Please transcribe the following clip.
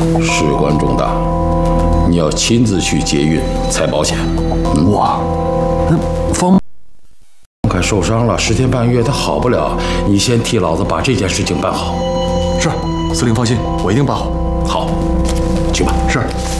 事关重大，你要亲自去捷运才保险。 哇，那方凯受伤了，10天半月他好不了，你先替老子把这件事情办好。 是，司令放心，我一定办好。 好，去吧。 是。